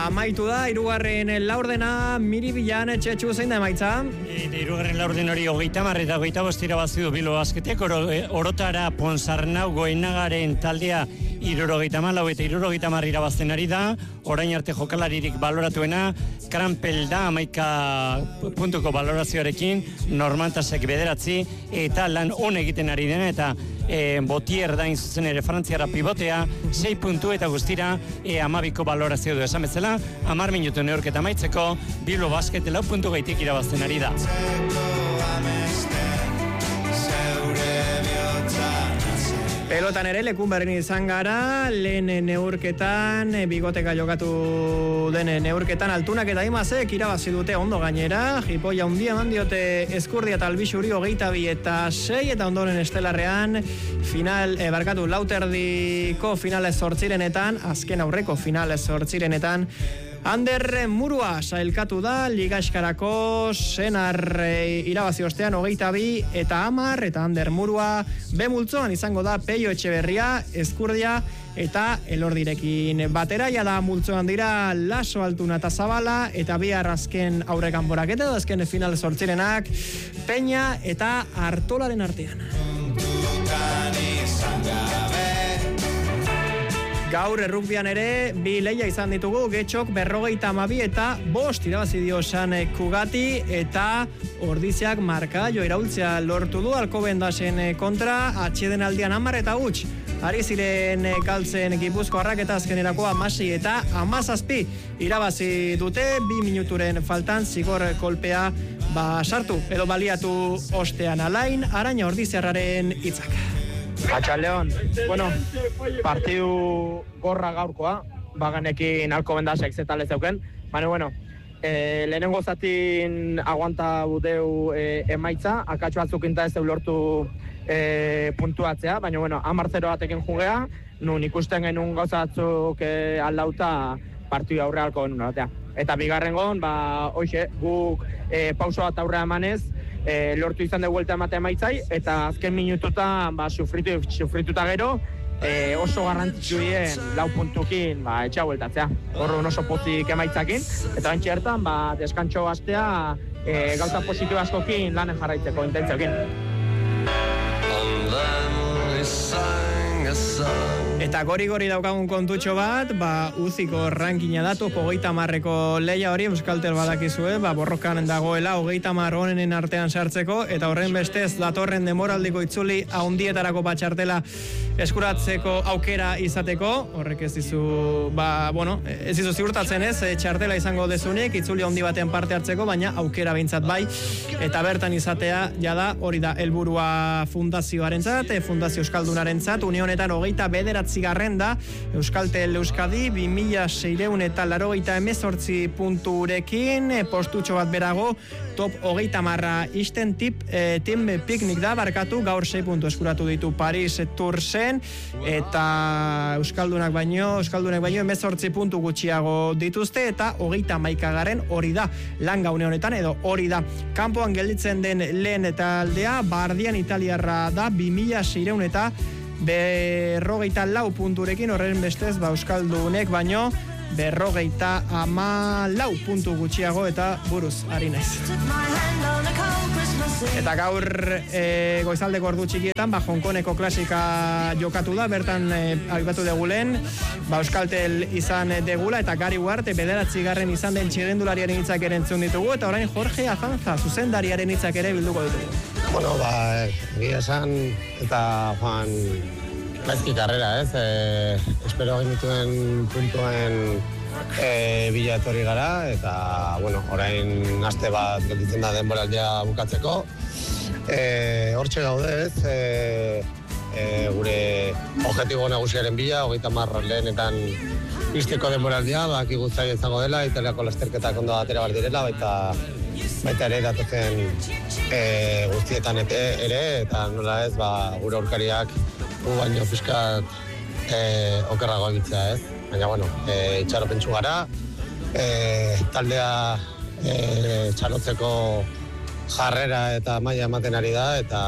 amaitu da, hirugarren laurdena, Miribilan, Txetxu, zein da emaitza? Hirugarren laurden hori 30 eta 25 irabazi du Bilbo Basketek, orotara Ponsarnau Goenagaren taldea 74 eta 70 irabazten ari da, orain arte jokalaririk baloratuena, Krampel da 11 puntuko balorazioarekin, Normantasek 9 eta lan on egiten ari dena, eta Botier da zuzen ere Frantziara pivotea, 6 puntu eta guztira 12ko balorazio du esan bezala, 10 minutu neurketa amaitzeko, Bilbo Basket 4 puntu gaitik irabazten ari da. Pelotan ere lekun berrin izan gara, lehen neurketan, bigoteka jokatu den neurketan, Altunak eta Imazek irabazi dute ondo gainera, jipoia handia eman diote Ezkurdia eta Albixuri 22 eta 6, eta ondoren estelarrean, lauterdiko finalez 8renetan, azken aurreko finalez 8renetan, Ander Murua sailkatu da, Liga Eskarako Senar irabazi ostean 22 eta 10, eta Ander Murua bemultzoan izango da Peio Etxeberria, Ezkurdia eta Elordirekin batera, da multzoan dira Laso, Altuna eta Zabala, eta bihar azken aurrekan boraketa, azken final 8renak, Peña eta Artolaren artean. Gaur errukbian ere, bi leia izan ditugu, Getxok 52 eta 5 irabazi dio San Kugati, eta Ordiziak markagailo iraultzea lortu du Alcobendasen kontra, atxeden aldian 10 eta huts. Ari ziren galtzen Gipuzkoarrak, eta azkenerako 16 eta 17 irabazi dute, 2 minuturen faltan zigor kolpea sartu edo baliatu ostean. Alain Araña Ordiziarraren hitzak. Atxaldeon, partidu gorra gaurkoa, baganekin Alcobendasek zetale zeuken, baina, lehenengo zatin aguanta budeu emaitza, akatxo batzuk inta ez lortu puntuatzea, baina, 10-0 batekin jugea, nun ikusten genuen gauza batzuk aldauta partidu aurre alko genuen batea. Eta bigarrengon, hoxe, guk pauso bat aurrea emanez, lortu izan de vuelta ematea emaitzai, eta azken minututa sufrituta gero, oso garrantzitsu dien 4 puntukin etxea bueltatzea. Horren oso pozik emaitzakin, eta bentsi hartan deskantxo gaztea gauza positibo askokin lanen jarraitzeko intentziokin. Eta gori daukagun kontutxo bat, uziko rankina datu, 30ko leia hori, Euskaltel badakizue, borrokan dagoela, 30 honenen artean sartzeko, eta horren bestez, datorren demoraldiko itzuli, haundietarako batxartela eskuratzeko aukera izateko, horrek ez dizu, ez dizu ziurtatzen ez, txartela izango dezunik, itzuli haundi batean parte hartzeko, baina aukera behintzat bai, eta bertan izatea, jada, hori da, helburua fundazioarentzat, Fundazio Euskaldunarentzat, unionetan 29. da, Euskaltel Euskadi 2688 punturekin, postutxo bat berago, top 30 isten team piknik da, gaur 6 puntu eskuratu ditu Paris Toursen, eta Euskaldunek baino 18 puntu gutxiago dituzte, eta 31. hori da, langa une honetan, edo hori da. Kanpoan gelditzen den lehen taldea, Bardian italiarra da, 2600 eta 54 punturekin, horren bestez, Euskaldunek baino 54 puntu gutxiago, eta buruz ari naiz. Eta gaur goizaldeko ordu txikietan, Hongkoneko klasika jokatu da, bertan aipatu degulen, Euskaltel izan degula, eta Gary Ward 9. izan den txirrendulariaren hitzak ere entzun ditugu, eta orain Jorge Azanza, zuzendariaren hitzak ere bilduko ditugu. Egia esan, eta Juan, gaizki karrera, ez? Espero genituen puntuen bila etorri gara, eta, orain aste bat gelditzen da denboraldia bukatzeko. Hortxe gaude, ez? Gure objektibo nagusiaren bila, 30 lehenetan izteko denboraldia, bakigu zaila izango dela, italiako lasterketak ondo atera bat direla, baita ere datozen guztietan ere, eta nola ez, gure aurkariak baino pixkat okerrago egitzea, ez? Baina, itxaropentsu gara, taldea txalotzeko jarrera eta maila ematen ari da, eta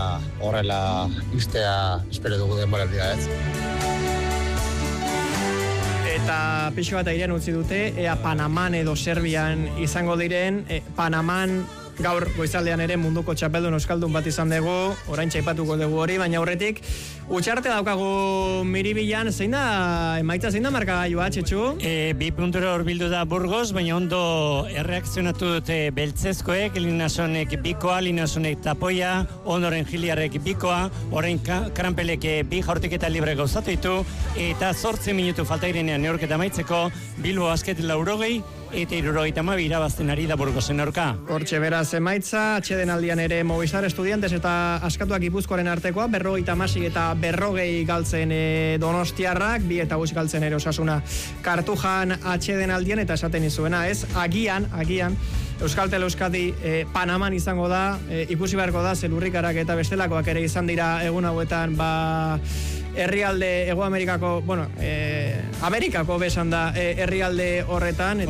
horrela iztea espero dugu denboraldia, ez? eta pixo bat airean utzi dute, ea Panaman edo Serbian izango diren, Panaman gaur goizaldean ere munduko txapeldun euskaldun bat izan dugu, orain txaipatuko dugu hori, baina horretik utxarte daukagu Miribilan, zein da markagailua, Txetxu? 2 puntura horbildu da Burgos, baina ondo erreakzionatu dute beltzezkoek, Linasonek bikoa, Linasonek tapoia, ondoren Giliarrek bikoa, orain Kranpelek 2 jaurtiketa libre gauzatu ditu, eta 8 minutu falta irenean neurketa maitzeko, Bilbo Basket 80, eta 72 irabazten ari da Burgosen aurka. Hortxe beraz emaitza, atsedenaldian ere Movistar Estudiantes eta Askatuak Gipuzkoaren artekoa, 56 eta 40 galtzen Donostiarrak, 2 eta 5 galtzen ere Osasuna Kartujan atsedenaldian, eta esaten izuena, ez? Agian, Euskaltel Euskadi Panaman izango da, ikusi beharko da, zelurrikarak eta bestelakoak ere izan dira egun hauetan, herrialde Hego Amerikako, Amerikako besan da herrialde horretan,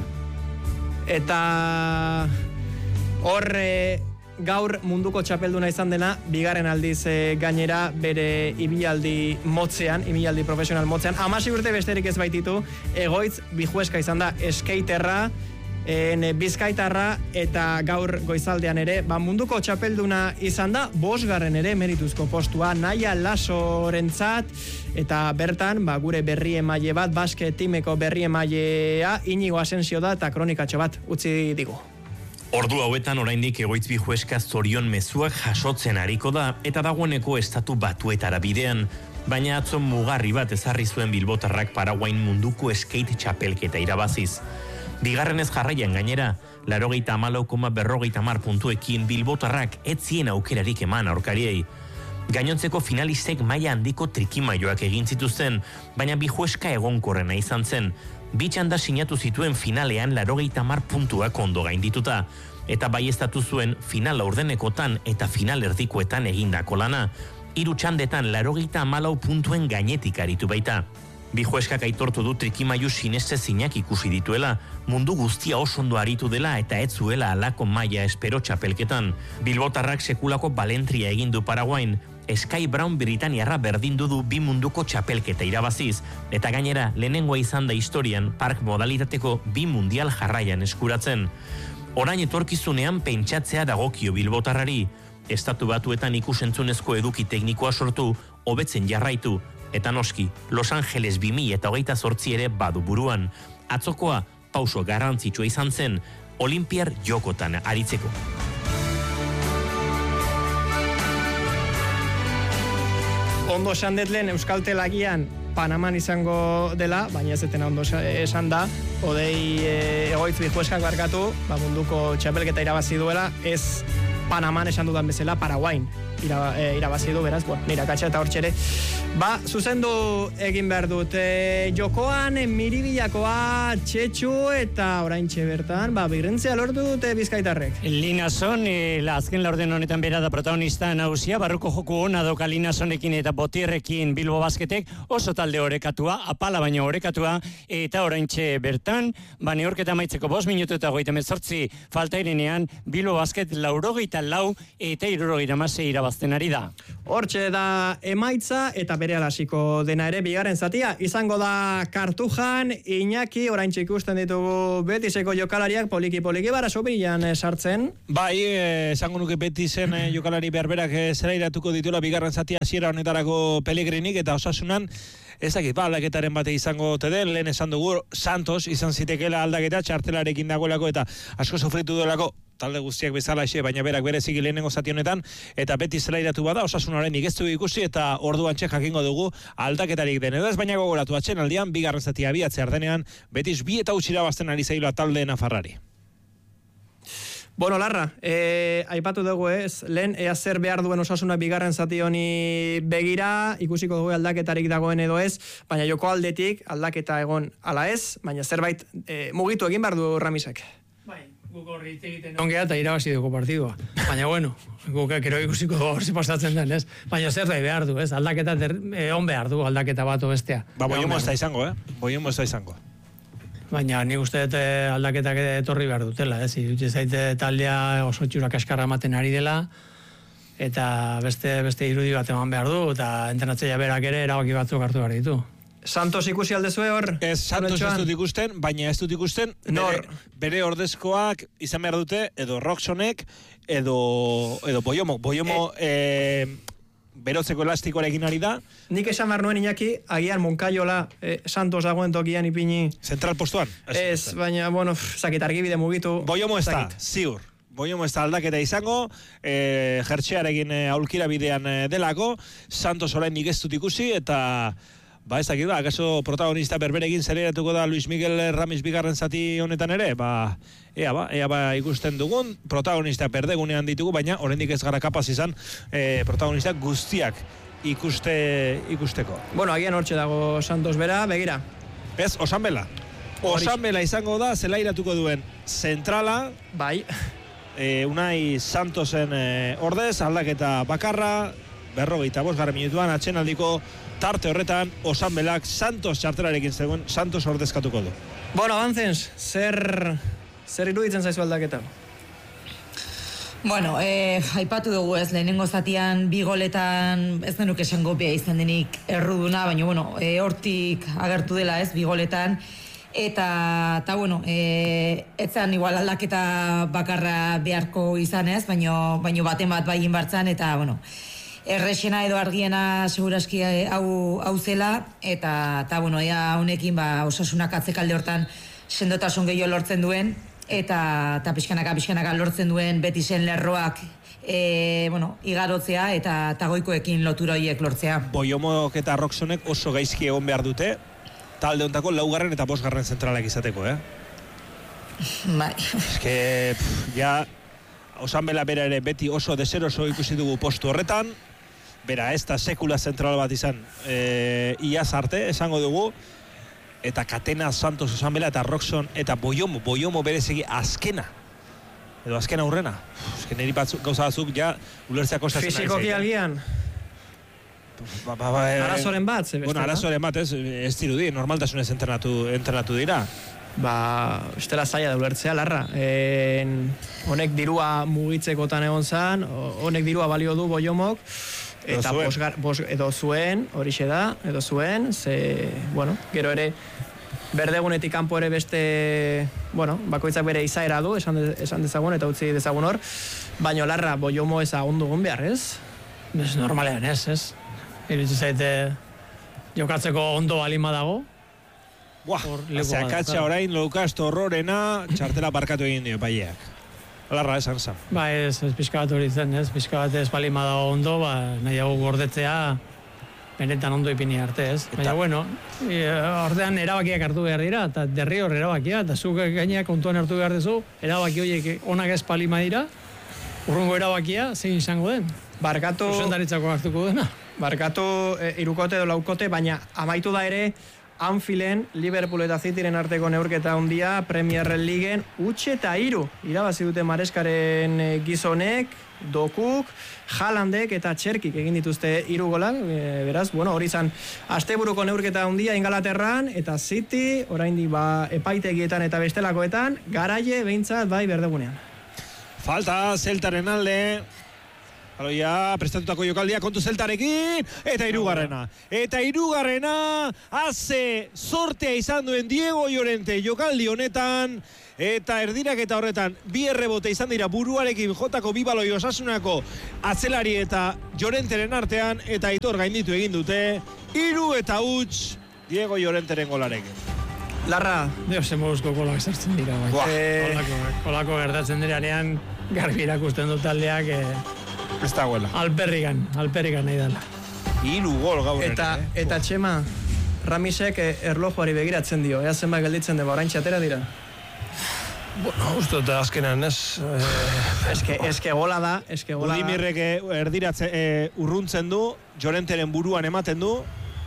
eta hor gaur munduko txapelduna izan dena, bigarren aldiz gainera bere ibilaldi profesional motzean, 16 urte besterik ez baititu, Egoitz Bijueska izan da skaterra, Bizkaitarra, eta gaur goizaldean ere, munduko txapelduna izan da, 5. ere merituzko postua, Naia Lasorentzat, eta bertan, gure berri emaile bat, basket timeko berri emailea, Inigo Asensio da, eta kronikatxo bat utzi digu. Ordu hauetan oraindik Egoitz Bijueska zorion mezuak jasotzen ariko da, eta dagoeneko Estatu Batuetara bidean, baina atzo mugarri bat ezarri zuen bilbotarrak Paraguain munduko skate txapelketa irabaziz. Bigarrenez jarraian gainera, 84,50 puntuekin bilbotarrak ez zien aukerarik eman aurkariei. Gainontzeko finalistek maila handiko trikimaioak egin zituzten, baina Bijueska egonkorrena izan zen. 2 txanda sinatu zituen finalean 80 puntuak ondo gaindituta, eta baieztatu zuen final laurdenekotan eta final erdikoetan egindako lana. 3 txandetan 84 puntuen gainetik aritu baita. Bijueskak aitortu du trikimailu sinestezinak ikusi dituela, mundu guztia oso ondo aritu dela eta ez zuela halako maila espero txapelketan. Bilbotarrak sekulako balentria egin du Paraguain, Sky Brown Britaniarra berdindu du 2 munduko txapelketa irabaziz, eta gainera lehenengoa izan da historian park modalitateko 2 mundial jarraian eskuratzen. Orain etorkizunean pentsatzea dagokio bilbotarrari, Estatu Batuetan ikusentzunezko eduki teknikoa sortu, hobetzen jarraitu, eta noski, Los Angeles 2028 ere badu buruan. Atzokoa pauso garrantzitsua izan zen, Olimpiar jokotan aritzeko. Ondo esan detlen Euskaltel agian Panaman izango dela, baina ez etena ondo esan da, Egoitz Bijueskak barkatu, munduko txapelketa irabazi duela, ez Panaman esan dudan bezala, Paraguain irabazi du, beraz, nire akatsa eta hortxere. Zuzendu egin behar dut, jokoan Miribilakoa, Txetxu, eta oraintxe bertan, birrentzea lortu dute Bizkaitarrek. Linason, azken laurden honetan bera da protagonista nagusia, barruko joku ona dauka Linasonekin eta Botirrekin Bilbo Basketek, oso talde orekatua, apala baina orekatua, eta oraintxe bertan, neurketa maitzeko 5 minutu eta 38 falta irenean, Bilbo Basket 84 eta 76 irabazten ari da. Hortxe da emaitza, eta bere alasiko dena ere bigarren zatia. Izango da Kartujan, Iñaki, oraintxe ikusten ditugu Betiseko jokalariak poliki-poliki Sobrilan sartzen. Esango nuke Betisen jokalari berberak zera iratuko dituela bigarren zatia hasiera honetarako Pellegrinik, eta Osasunan ezakit, aldaketaren bate izango ote den, lehen esan dugu Santos izan zitekela aldaketa, txartelarekin dagoelako eta asko sofritu duelako talde guztiak bezala baina berak bereziki lehenengo zati honetan, eta beti zelairatu bada, Osasun oraindik ez du ikusi, eta orduantxe jakingo dugu aldaketarik den. Edo ez baina gogoratu atxenaldian, bigarren zatia abiatzear denean, Betis 2 eta 8 irabazten ari zaila talde nafarrari. Larra, aipatu dugu lehen ea zer behar duen Osasuna bigarren zati honi begira, ikusiko dugu aldaketarik dagoen edo ez, baina joko aldetik aldaketa egon ala ez, baina zerbait mugitu egin behar du Ramisek. Guk horri egiten ongea eta irabazi dugu partidua. Baina guk gero ikusiko horzi pasatzen den, ez? Baina zer da behar du, ez? Aldaketa on behar du, aldaketa bat bestea. Boiemo ez da izango, Boiemo ez da izango. Baina nik uste dut aldaketak etorri behar dutela, ez? Irutxe zaite taldea oso txura kaskarra ematen ari dela, eta beste irudi bat eman behar du, eta entrenatzea berak ere erabaki batzuk hartu behar ditu. Santos ikusi aldezue hor? Ez, Santos ez dut ikusten, baina ez dut ikusten bere ordezkoak izan behar dute, edo Roxonek, edo Boyomo. Boyomo berotzeko elastikoarekin ari da. Nik esan behar nuen Iñaki, agian Moncayola Santos dagoen tokian ipini. Zentral postuan? Ez, baina, bueno, zakit argibide mugitu. Boyomo ez da, ziur. Boyomo ez da aldaketa izango, jertxearekin aulkira bidean delako, Santos orain nik ez dut ikusi, eta ez dakit ba, akaso protagonista berberekin zeleratuko da Luis Miguel Ramis bigarren zati honetan ere, ea ikusten dugun, protagonista berdegunean ditugu, baina oraindik ez gara kapaz izan protagonista guztiak ikusteko. Bueno, agian hortxe dago Santos bera, begira. Ez, Osanbela. Osanbela izango da, zelairatuko duen zentrala. Bai. Unai Santosen ordez, aldaketa bakarra, 45 minutuan, atxenaldiko tarte horretan, Osanbelak Santos txartelarekin zegoen, Santos ordezkatuko du. Bueno, Avancens, zer iruditzen zaizu aldaketa? Bueno, aipatu dugu ez, lehenengo zatian 2 goletan, ez denuk esango bea izan denik erruduna, baina, bueno, hortik agertu dela ez, 2 goletan, eta bueno, etzan igual aldaketa bakarra beharko izan ez, baina baten bat bai inbartzan, eta, bueno, errexena edo argiena seguraski hau zela, eta bueno, ea honekin Osasunak atzekalde hortan sendotasun gehiago lortzen duen, eta pixkanaka lortzen duen Betisen lerroak bueno, igarotzea eta goikoekin lotura horiek lortzea. Boyomok eta Roxonek oso gaizki egon behar dute, talde hontako 4. eta 5. zentralak izateko, Bai. Eske, ja, Osanbela bera ere beti oso deseroso ikusi dugu postu horretan, bera ez da sekula zentral bat izan iaz arte, esango dugu, eta Katena, Santos, Osanbela eta Roxon eta Boyomo berezegi azkena aurrena. Eske niri gauza batzuk ja ulertzea kostatzen ari Fizikoki algian? Arazoren bat, bueno, arazoren bat, ez dirudi, normaltasunez entrenatu dira. Estela zaila da ulertzea, larra. Honek dirua mugitzekotan egon zan, honek dirua balio du Boyomok, eta edo zuen, horixe da, edo zuen, bueno, gero ere, berdegunetik kanpo ere beste, bueno, bakoitzak bere izaera du, esan dezagun, eta utzi dezagun hor, baina larra, Boyomo ez agundugun behar, ez? Ez normalean ez. Iritsi zaite jokatzeko ondo balima dago. Zeakatxa orain, Lukasto horrorena, txartela barkatu egin dio, paileak. Alarra esan zan. Ez pixka bat hori zen, ez? Pixka bat ez balima dago ondo, nahiago gordetzea, benetan ondo ipini arte, ez? Baina, bueno, ordean erabakiak hartu behar dira, eta derri hor erabakia, eta zuk gaineak kontuan hartu behar dezu, erabaki horiek onak ez palima dira, urrungo erabakia, zein izango den? Barkatu... Zuzendaritzako hartuko dena. Barkatu irukote edo laukote, baina amaitu da ere Anfielden, Liverpool eta Cityren arteko neurketa handia, Premier Leagueen 3-3 irabazi dute Mareskaren gizonek, Dokuk, Haalandek eta Txerkik egin dituzte 3 golak, beraz, bueno, hori izan asteburuko neurketa handia Ingalaterran, eta City, oraindik epaitegietan eta bestelakoetan, garaile behintzat bai berdegunean. Falta Zeltaren alde. Aloia, prestatutako jokaldia kontu Zeltarekin, eta hirugarrena. Eta hirugarrena, haze sortea izan duen Diego Llorente jokaldi honetan, eta erdirak eta horretan, 2 errebote izan dira buruarekin jotako 2 baloi Osasunako atzelari eta Llorenteren artean, eta Aitor gainditu egin dute, 3-0 Diego Llorenteren golarekin. Larra. Dios, emozko golak sartzen dira. Olako gertatzen diranean, garbi irakusten du taldeak, ez da huela. Alperrigan nahi dela. 3 gol gaur. Eta Txema, Ramisek erlojuari begiratzen dio, ea zenbat gelditzen deba, orain txatera dira. Bueno, uste dut azkenan, ez? Eske gola da. Budimirrek erdiratze urruntzen du, Llorenteren buruan ematen du.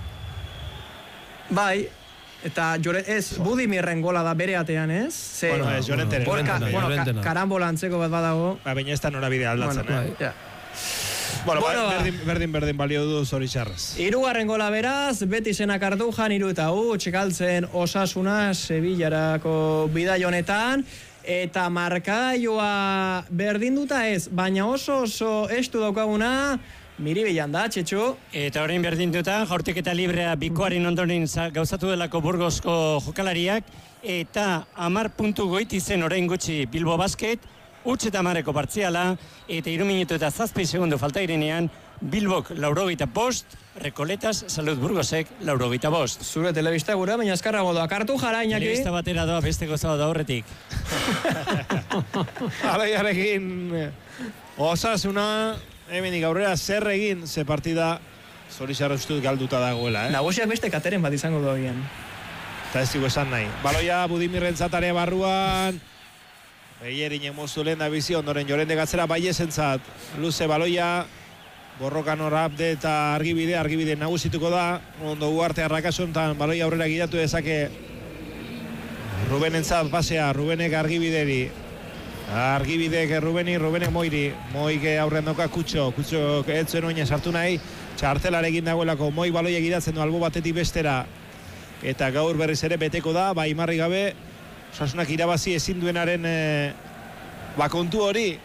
Bai, eta Budimirren gola da bere atean, ez? Bueno, ez Llorenteren. Karambola antzeko bat badago. Baina ez da norabidea aldatzen, Bueno, berdin balio du zoritxarrez. 3. gola beraz, Betisenak Ardujan 3-0 galtzen Osasuna Sevillarako bidai honetan, eta markaioa berdinduta ez, baina oso estu daukaguna Miribilan da, Txetxu. Eta orain berdinduta, jaurtiketa librea bikoaren ondoren gauzatu delako Burgosko jokalariak, eta 10 puntu goiti zen orain gutxi Bilbo Basket, utxe eta 10eko partziala, eta 3 minutu eta 7 segundu falta irenean, Bilbok 85, Rekoletas, Salud Burgosek 85. Zure telebista gura, baina azkarrago doa. Kartu jara, Iñaki. Telebista batera doa, beste gozado da horretik. Alaiarekin Osasuna, hemenik aurrera zer egin, ze partida zorizarra ustut galduta dagoela, Nagusiak beste kateren bat izango doa Eta ez dugu esan nahi. Baloia Budimirren zatarea barruan, Beierin emozu lehen da bizi, ondoren Jorende Gatzera Baiesentzat, luze baloia, borrokan horrapde eta argibide nagusituko da, ondo Uarte Arrakasontan baloia aurrera gidatu dezake Rubenentzat pasea, Rubenek argibideri, Argibidek Rubenek Moiri, Moike aurrean doka Kutxo etzuen oina sartu nahi, txartelarekin dagoelako, Moi baloia gidatzen du albo batetik bestera, eta gaur berriz ere beteko da, Imarri gabe, Osasunak irabazi ezin duenaren kontu hori.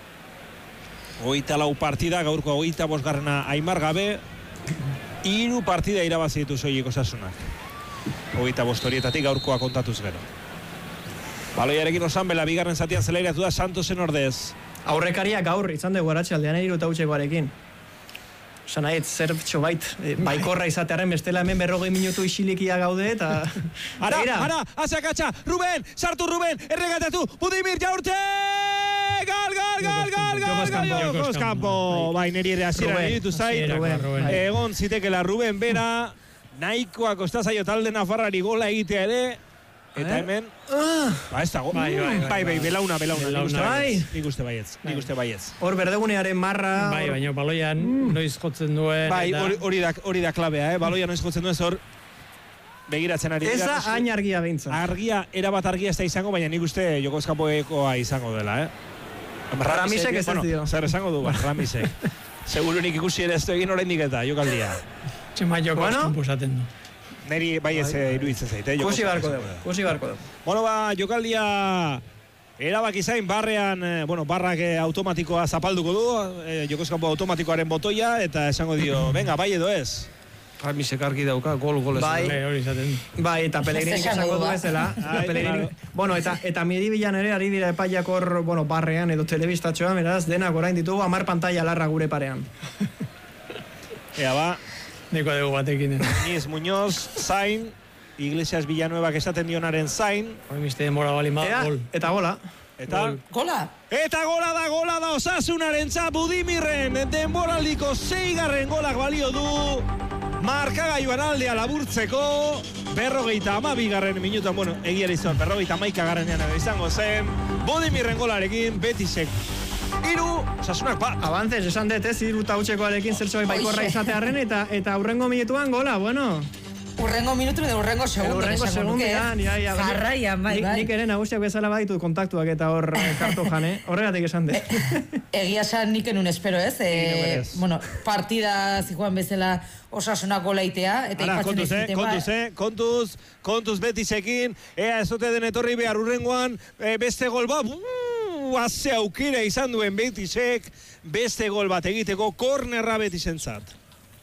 24 partida, gaurko 25garrena Aimar gabe, 3 partida irabazi ditu soilik Osasunak. 25 horietatik gaurkoa kontatuz gero. Baloiarekin Osanbela, bigarren zatian zelairatu da Santosen ordez. Aurrekaria gaur izan dugu aratxaldean 3:08 Osan nahi, zer txobait, baikorra izatearen bestela hemen 40 minutu isilikia gaude, eta... Ara, azakatxa, Ruben, sartu Ruben, erregatatu, Budimir Jaurte! Gal! Jokos kanpo! Bai, neri ere hasiera ditu zait. Egon zitekela Ruben bera, nahikoa kostazaio talde Nafarrari gola egitea ere, eta hemen... ez dago. Bai, belauna. Nik uste baietz. Hor berdegunearen marra... Bai, baina baloian noiz jotzen duen... Bai, hori da klabea, baloian noiz jotzen duen hor begiratzen ari. Ez da hain argia bintza. Argia, erabat argia ez da izango, baina nik uste Jokos kanpoekoa izango dela, Ramisek ez dio. Zer esango du, Ramisek. Seguro nik ikusi ere ez du egin oraindik eta jokaldia. Txema Jokos komposaten du. Neri bai ez iruditzen zait, Kusi barko dugu. Bueno, jokaldia erabaki zain barrean, barrak automatikoa zapalduko du, Jokos kanpo automatikoaren botoia, eta esango dio, venga, bai edo ez. Ramisek argi dauka, gol ez. Hori izaten. Bai, eta Pelegrini esango du bezala. Bueno, eta Miribilan ere, ari dira epaiak hor, barrean edo telebistatxoa, beraz, denak orain ditugu 10 pantalla larra gure parean. Ea ba, Neko dugu batekin. Niz Muñoz, zain, Iglesias Villanuevak esaten dionaren zain. Hormiste demora balin bat, gol. Eta gola. Gola? Eta gola da Osasunaren Budimirren denboraldiko 6. golak balio du markagailuan aldea laburtzeko 52. minutuan, egia izan 51. izango zen Budimirren golarekin Betisek 3, Osasunak bat. Abantzez, esan dut ez, 3 tautxekoarekin zertxoi baikorra izatearen eta urrengo minutuan gola, Urrengo minutu edo urrengo segundian, Jarraian, bai. Nik ere nagusiak bezala baditut kontaktuak eta hor kartu jane, horregatik esan dut. Egia esan nik enun espero ez, partida zikoan bezala Osasunak gola itea, eta ipatzen ez ziten kontuz Betisekin, ea ez ote den etorri behar urrengoan, beste gol bat, haze aukera izan duen Betisek, beste gol bat egiteko kornerra Betisentzat.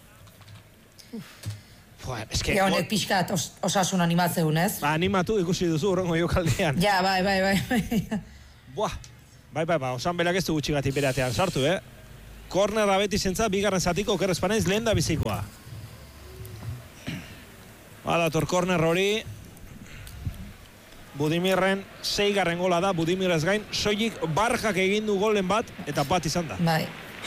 Ja, honek pixkat Osasun animatzeun, ez? Animatu ikusi duzu urrengo jokaldean. Ja, bai. Bai, Osanbelak ez du gutxigatik beratean sartu, Kornerra Betisentzat, bigarren zatiko okerrezpanaiz lehen da bizikoa. Badator korner hori. Budimirren 6. gola da, Budimirrez gain, soilik Barjak egin du golen bat, eta bat izan da. Bai.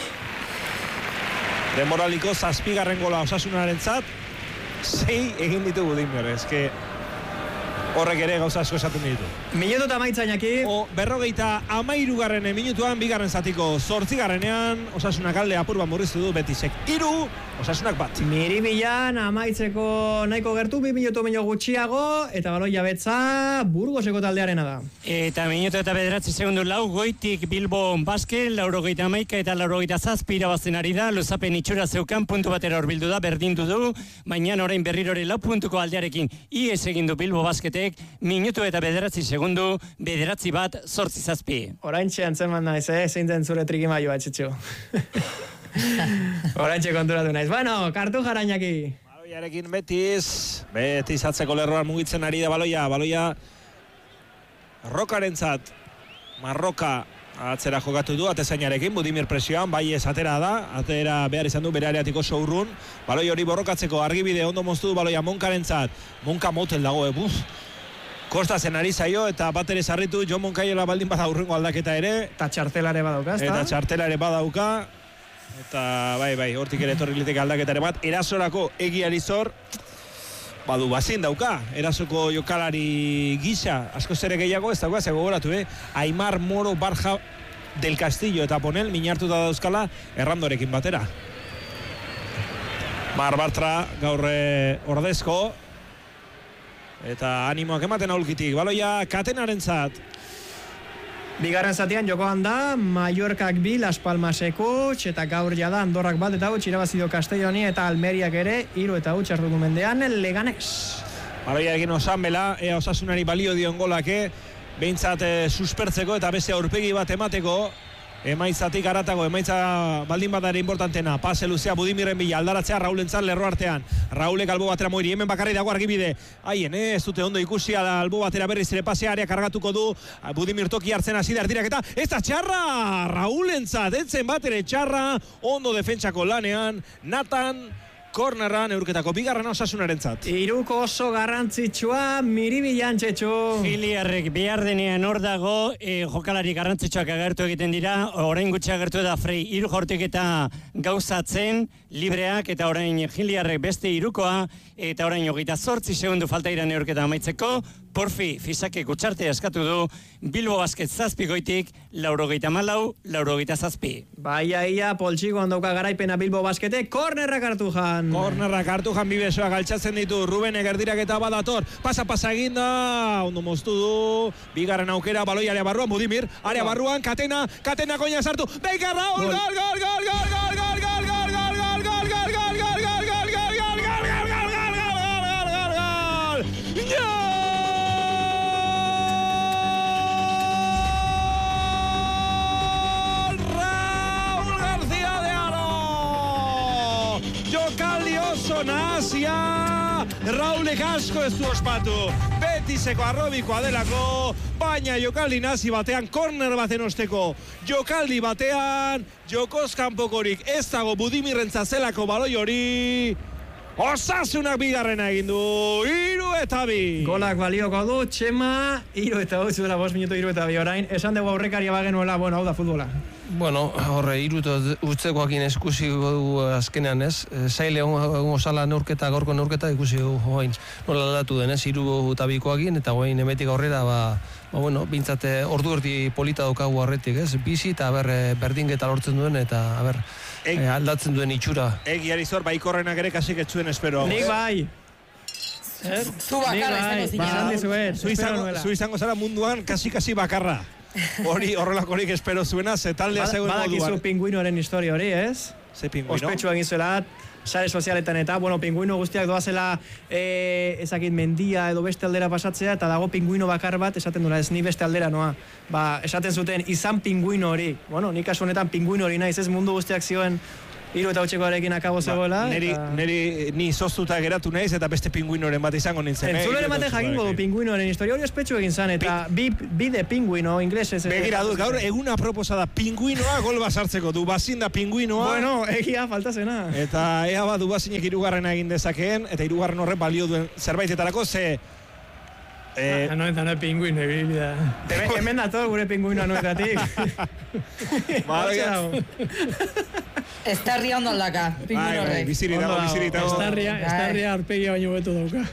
Denboraliko 7. gola Osasunaren zat, 6 egin ditu Budimir, eske horrek ere gauza asko esaten ditu. Minutu eta maitzainaki. 53. minutuan, bigarren zatiko 8. Osasunak alde apurban murriztu du Betisek 3, Osasunak bat. Miribilan amaitzeko nahiko gertu, 2 minutu baino gutxiago, eta baloia betza Burgoseko taldearena da. Eta minutu eta 9 segundu goitik Bilbo Basket, 91 eta 97 irabazten ari da, luzapen itxura zeukan, puntu batera horbildu da, berdindu du, baina orain berrirore 4 puntuko aldearekin ies egin du Bilbo Basketek, minutu eta 9 segundu, 9 bat, 8 zazpi. Orain txean zen naiz, zein den zure trikimaioa, Txetxo. Horantxe konturatu naiz. Bueno, kartu jarainaki. Baloiarekin Betis atzeko lerroan mugitzen ari da baloia Rokarentzat, Marroka atzera jokatu du, atezainarekin, Budimir presioan, bai ez atera behar izan du bere areatik oso urrun, baloi hori borrokatzeko argibide ondo moztu du baloia Monkarentzat, Monka motel dago, kostatzen ari zaio, eta bat ere sarritu, Jon Monkaiola baldin bada urrengo aldaketa ere. Eta txartelare badauka, ezta? Eta txartelare badauka, eta bai, hortik ere etorri liteke aldaketare bat, erasorako egiari zor, badu bazin dauka, erasoko jokalari gisa, asko zere gehiago, ez dauka, gogoratu, Aimar Moro Barja del Castillo eta Ponel, minartuta dauzkala, errandorekin batera. Mar Bartra, gaur ordezko, eta animoak ematen aulkitik, baloia Katenarentzat. Bigarren zatian jokoan da, Mallorcak 2, Las Palmaseko, eta gaur jada Andorrak 1 eta 0, irabazido Castelloni eta Almeriak ere 3 eta 0 arduko mendean Leganés. Baloia egin Osanbela, ea Osasunari balio dion golake, behintzat suspertzeko eta beste aurpegi bat emateko, emaitzatik aratago, emaitza baldin badare importantena, pase luzea Budimirren bila, aldaratzea Raulentzat lerro artean, Raulek albo batera moiri, hemen bakarri dago argibide, haien, ez dute ondo ikusia da albo batera berriz ere pasea area kargatuko du, Budimir toki hartzen hasi da erdirak eta, ez da txarra, Raulentzat, etzen bat ere txarra, ondo defentsako lanean, Nathan, kornerra neurketako bigarren Osasunarentzat. Hiruko oso garrantzitsua Miribi Jantxetxu. Giliarrek behar denean hor dago, jokalari garrantzitsuak agertu egiten dira, orain gutxi agertu da Frei hiru jaurtik eta gauzatzen, libreak eta orain Giliarrek beste hirukoa, eta orain 28 segundu falta ira neurketa amaitzeko, Porfi Fisake Kutxarte eskatu du Bilbo Basket 7 goitik 94, 97. Ia, poltsiko handauka garaipena Bilbo Baskete, kornerrak hartu jan. Kornerrak hartu jan bibesoak altxatzen ditu, Rubenek erdirak eta badator, pasa eginda, ondo moztu du, bigarren aukera, baloi area barruan, Budimir, area barruan, Katena koina sartu, Beikarra, gol! Jokaldi oso nazia, Raulek asko ez du ospatu, Betiseko arrobikoa delako, baina jokaldi nazi batean, korner baten osteko, jokaldi batean, jokoz kanpokorik ez dago Budimirrentzat zelako baloi hori, Osasunak bigarrena egin du, 3 eta 2. Golak balioko du, Txema, 3 eta 2, zuela 5 minutu 3 eta 2 orain, esan dugu aurrekaria bagenuela, hau da futbola. Bueno, horre, 3 utzekoakin eskusi du azkenean, ez? Zaile egon zala neurketa, gaurko neurketa ikusi hoain nola aldatu den, ez? 3 eta 2koakin, eta hoain emetik aurrera, bintzat ordu erdi polita daukagu arretik, ez? Bizi eta berdinketa lortzen duen, eta aldatzen duen itxura. Egiari zor, baikorrenak ere kasik ez zuen espero. Nik bai. Zu bakarra izango zu izango zara munduan kasi bakarra. Hori horrelakorik espero zuena, ze taldea zegoen moduan. Badakizu Pinguinoren historia hori, ez? Ze Pinguino? Ospetsua egin zuela, sare sozialetan eta, Pinguino guztiak doazela ezakit mendia edo beste aldera pasatzea, eta dago Pinguino bakar bat, esaten dura, ez ni beste aldera noa. Esaten zuten, izan Pinguino hori. Nik kasu honetan Pinguino hori naiz, ez mundu guztiak zioen 3 eta 8koarekin akabo zegoela. Ni zoztuta geratu naiz eta beste Pinguinoren bat izango nintzen. Entzuleren baten jakingo du Pinguinoren historia hori ospetsu egin zan, eta bide Pinguino, inglesez. Begira du, gaur eguna proposa Pinguinoa gol basartzeko, du bazin da Pinguinoa. Bueno, egia falta zena. Eta ea bat du bazinek 3garrena egin dezakeen, eta 3garren horren balio duen zerbaitetarako, ze... Anoetan Pinguino ebilida. Hemen dator gure Pinguino anoetatik. Estarria ondo aldaka, Pinguino horrek. Biziri dago. Estarria arpegia baino beto dauka.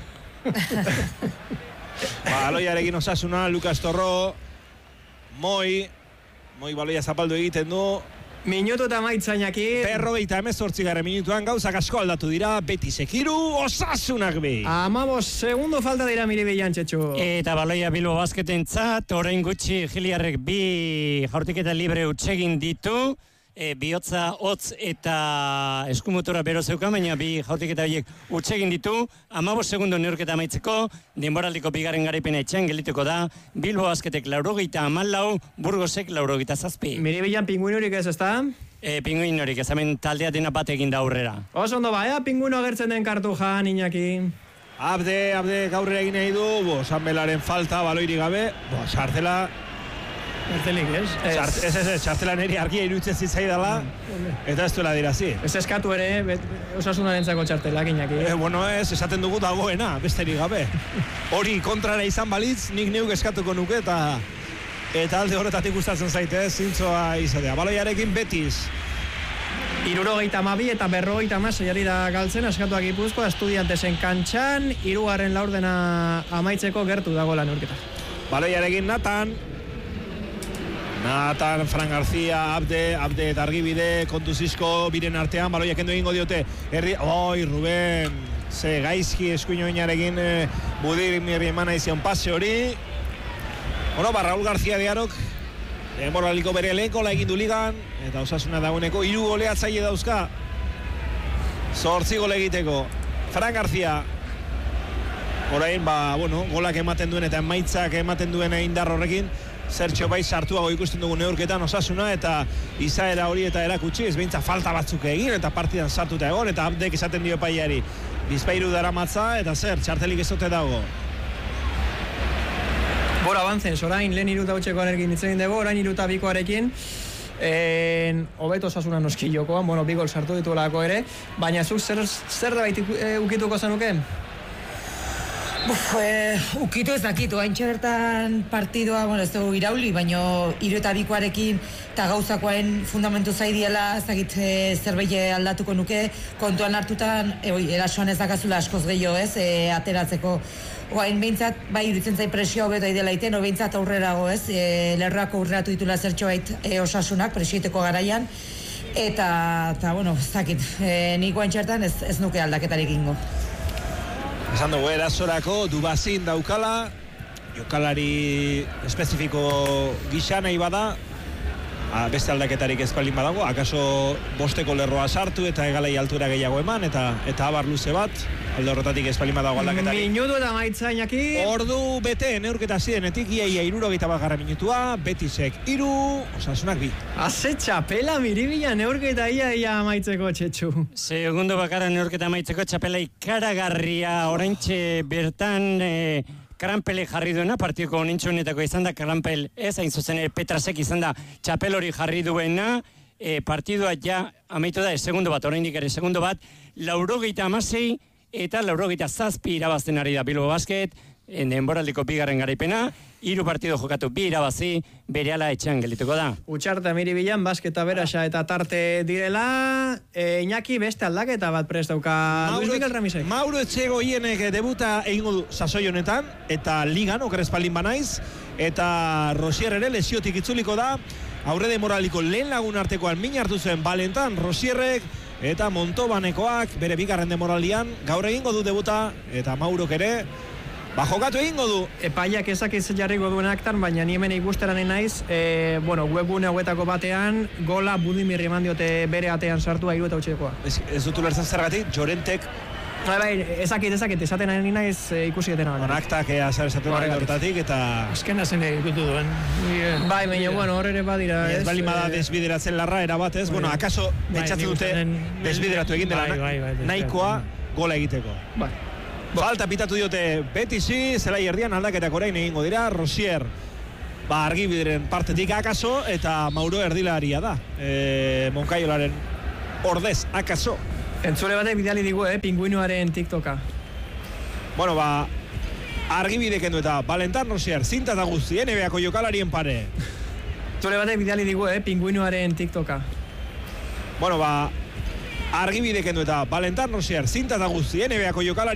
Baloiarekin Osasuna, Lukas Torro, Moi baloia zapaldu egiten du. Minutu eta maitzainak. 58 minutuan gauzak asko aldatu dira, Betisek 3, Osasunak 2. 15 segundo falta dira Miribi Jantxetxu. Eta baloia Bilbo Basketentzat, orain gutxi Giliarrek 2 jaurtiketa libre utsegin ditu, bihotza hotz eta eskumutura bero zeuka, baina 2 jaurtiketa horiek utsegin ditu, 15 segundo neurketa amaitzeko, denboraldiko bigarren garaipena etxean gelituko da, Bilbo Basketek 94, Burgosek 97. Miribilan Pinguinorik ez, ezta? Pinguin horik, ez hemen taldea dena bat egin da aurrera. Oso ondo ba, pinguino agertzen den kartu jan, Iñaki. Abde gaurre egin nahi du, Sanbelaren falta, baloiri gabe, sartela... Kartelik, ez? Txartela niri argia iruditzen zitzaidala, eta ez duela dirazi. Ez eskatu ere, Osasunaren zako txartelak, Iñaki. Bueno, esaten dugu dagoena, besterik gabe. Hori kontrara izan balitz, nik neuk eskatuko nuke, eta alde horretatik gustatzen zaite, zintzoa izatea. Baloiarekin Betis. 72 eta 56 ari da galtzen, askatuak Gipuzkoa, Estudiantesen kantxan, 3. laurdena amaitzeko gertu dago lan neurketa. Baloiarekin Natan, Fran García, Abde eta Argibide, kontuzizko biren artean, baloia kendu egingo diote. Ruben, ze gaizki eskuinoinarekin Budir mirri emana izion pase hori. Raúl García Diarok, moraliko bere lehenko egin du ligan, eta Osasuna dagoeneko 3 goleatzaile dauzka. 8 gole egiteko. Fran García, orain, golak ematen duen eta emaitzak ematen duen indar horrekin, zertxo bai sartuago ikusten dugu neurketan Osasuna, eta izaera hori eta erakutsi, ez behintza falta batzuk egin, eta partidan sartuta egon, eta Abdek esaten dio paiari, bizpairu daramatza, eta txartelik ezote dago. Bora bantzen, orain lehen 3 arekin ditzen dugu, orain 3-2arekin, hobeto Osasuna noski jokoan, 2 gol sartu dituelako ere, baina zuk zer da baitik ukituko zenuke? Ukitu ez dakitu, haintxe bertan partidua, ez dugu irauli, baina 3-2arekin eta gauzakoen fundamentu zaidiela, ez dakit zerbait aldatuko nuke, kontuan hartutan, erasoan ez dakazula askoz gehiago ez, ateratzeko. Oain behintzat, bai iruditzen zai presio hobeto idela iten, behintzat aurrerago ez, lerroako aurreratu ditula zertxo bait Osasunak, presioiteko garaian, eta ez dakit, nik haintxertan ez nuke aldaketarik ingo. Esan dugu, erasorako Dubazin daukala, jokalari espezifiko gisa nahi bada, beste aldaketarik ezpaldin badago, akaso 5 lerroa sartu eta egalei altura gehiago eman, eta abar luze bat, alde horretatik ezpaldin badago aldaketarik. Minutu eta maitza, Iñaki. Ordu bete, neurketa zidenetik, iaia 71 minutua, Betisek 3, Osasunak 2. Aze txapela miribila neurketa iaia amaitzeko, Txetxu. Segundo bakarra neurketa amaitzeko txapela ikaragarria, oraintxe bertan... Karampele jarri duena, partioko honintxunetako izan da, Karampel ez, hain zuzen Petrasek izan da txapel hori jarri duena, partidua ja amaitu da, segundo bat, oraindik ere segundo bat, 96 eta 97 irabazten ari da Bilbao Basket, denboraldiko 2. garaipena, 3 partido jokatu 2 irabazi, berehala etxean gelituko da. Utxarta miribilan, basketa berasa eta tarte direla, Iñaki beste aldaketa bat prest dauka Luis Miguel Ramisek. Mauro Etxegoienek debuta egingo du sasoi honetan, eta ligan, okerrespaldin banaiz, eta Rosier ere lesiotik itzuliko da, aurre demoraliko lehen lagun artekoan min hartu zuen Valentan Rosierrek, eta Montobanekoak bere 2. demoraldian gaur egingo du debuta, eta Maurok ere jokatu egingo du. Epaiak ezakiz jarriko duen aktan, baina ni hemen ikusteran naiz, webgune hauetako batean, gola Budimir eman diote bere atean sartua 3-8koa. Ez dut ulertzen zergatik, Jorentek... Ezakit, esaten ari naiz ikusi etena. Aktak zer esaten ari horretatik, eta... Azkena zen ikutu duen. Bai, baina, hor ere badira, ez? Ez bali bada desbideratzen larra, erabat, ez? Akaso, betxatzen dute desbideratu egin dela nahikoa gola egiteko. Falta pitatu diote Betisi, zelai erdian aldaketak orain egingo dira, Rosier Argibideren partetik akaso, eta Mauro erdilaria da, Moncaiolaren ordez akaso. Entzule batek bidali digu, Pinguinoaren TikToka. Argibideken du eta Valentan Rosier, zinta eta guzti, NBA-ko jokalarien pare. Entzule batek bidali digu, Pinguinoaren TikToka. Argibideken du eta Valentan Rosier, zinta eta guzti, NBA-ko jokalarien